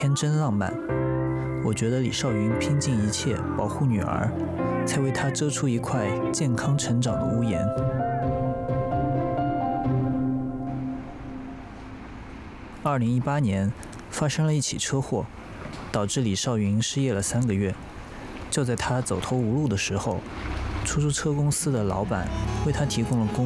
天真浪漫。我觉得李少云拼尽一切保护女儿，才为她遮出一块健康成长的屋檐。2018年发生了一起车祸，导致李少云失业了3个月。就在他走投无路的时候，出租车公司的老板为他提供了工